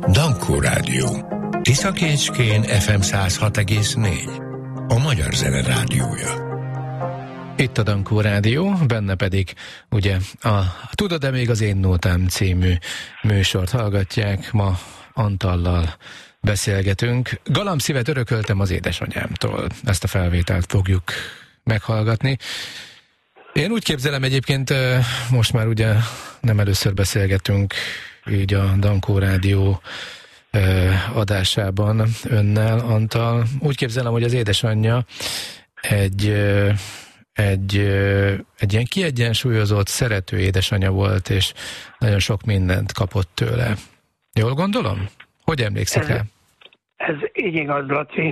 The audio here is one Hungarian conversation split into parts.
Dankó Rádió. Tiszakécskén FM 106,4. A magyar zene rádiója. Itt a Dankó Rádió, benne pedig ugye a Tudod-e még az én nótám című műsort hallgatják. Ma Antallal beszélgetünk. Galambszívet örököltem az édesanyámtól. Ezt a felvételt fogjuk meghallgatni. Én úgy képzelem egyébként, most már ugye nem először beszélgetünk így a Dankó Rádió adásában önnel, Antal. Úgy képzelem, hogy az édesanyja egy ilyen kiegyensúlyozott, szerető édesanyja volt, és nagyon sok mindent kapott tőle. Jól gondolom? Hogy emlékszik rá? Ez így igaz, Laci.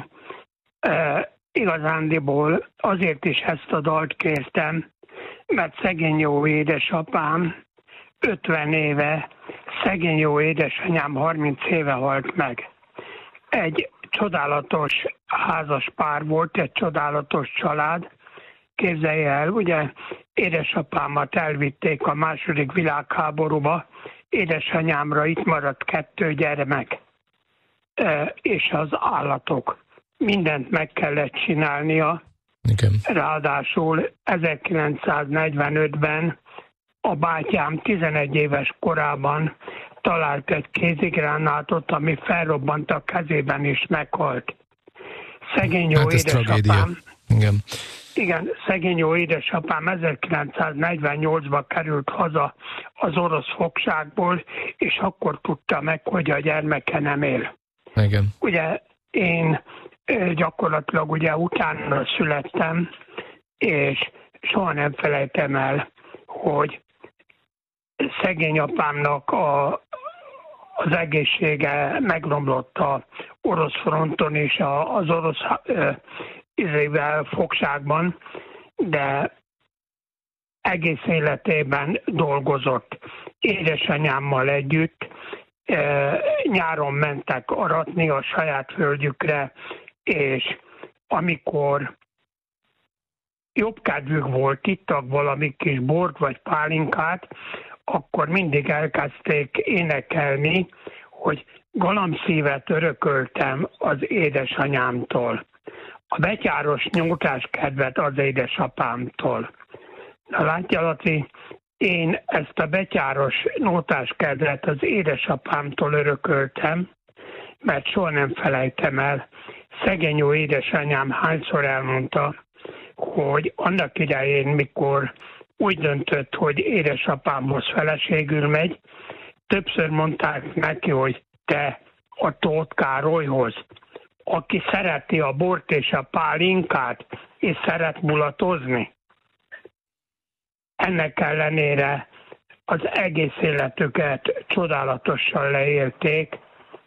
Igazándiból azért is ezt a dalt kértem, mert szegény jó édesapám 50 éve, szegény jó édesanyám 30 éve halt meg. Egy csodálatos házas pár volt, egy csodálatos család. Képzelje el, ugye édesapámat elvitték a II. Világháborúba, édesanyámra itt maradt 2 gyermek, és az állatok. Mindent meg kellett csinálnia. Igen. Ráadásul 1945-ben a bátyám 11 éves korában talált egy kézigránátot, ami felrobbant a kezében és meghalt. Szegény jó édesapám. Igen, szegény jó édesapám 1948-ban került haza az orosz fogságból, és akkor tudta meg, hogy a gyermeke nem él. Igen. Ugye én gyakorlatilag ugye utána születtem, és soha nem felejtem el, hogy szegény apámnak az egészsége megromlott az orosz fronton és az orosz fogságban, de egész életében dolgozott édesanyámmal együtt. Nyáron mentek aratni a saját földjükre, és amikor jobb kedvük volt, ittak valami kis bort vagy pálinkát, akkor mindig elkezdték énekelni, hogy galambszívet örököltem az édesanyámtól. A betyáros nyújtás kedvet az édesapámtól. Na látja, Laci, én ezt a betyáros nótáskedvet az édesapámtól örököltem, mert soha nem felejtem el. Szegény jó édesanyám hányszor elmondta, hogy annak idején, mikor úgy döntött, hogy édesapámhoz feleségül megy, többször mondták neki, hogy te a Tóth Károlyhoz, aki szereti a bort és a pálinkát, és szeret mulatozni. Ennek ellenére az egész életüket csodálatosan leélték.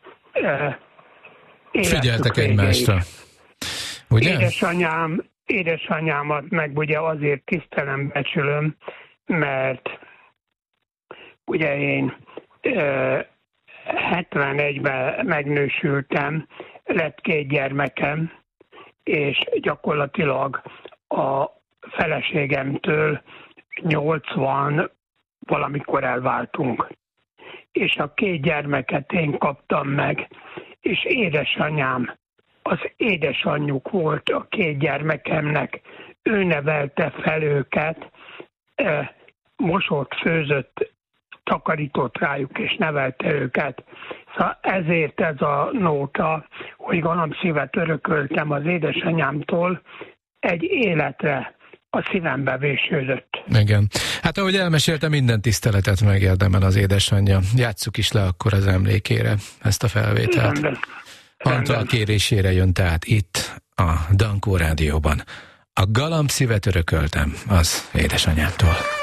Figyeltek egymásra. Ugye? Édesanyámat meg ugye azért tisztelem, becsülöm, mert ugye én 71-ben megnősültem, lett 2 gyermekem, és gyakorlatilag a feleségemtől 80 valamikor elváltunk. És a 2 gyermeket én kaptam meg, és édesanyám, az édesanyjuk volt a 2 gyermekemnek, ő nevelte fel őket, mosott, főzött, takarított rájuk, és nevelte őket. Szóval ezért ez a nóta, hogy galambszívet örököltem az édesanyámtól, egy életre a szívembe vésődött. Igen. Hát ahogy elmeséltem, minden tiszteletet megérdemel az édesanyja. Játsszuk is le akkor az emlékére ezt a felvételt. Antal kérésére jön tehát itt a Dankó Rádióban. A galambszívet örököltem az édesanyámtól.